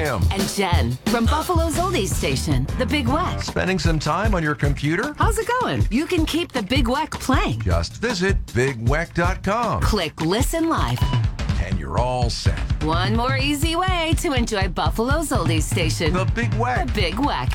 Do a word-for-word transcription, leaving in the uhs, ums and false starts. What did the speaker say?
And Jen from Buffalo's Oldies Station, The Big Weck. Spending some time on your computer? How's it going? You can keep The Big Weck playing. Just visit big weck dot com Click Listen Live. and you're all set. One more easy way to enjoy Buffalo's Oldies Station, The Big Weck. The Big Weck.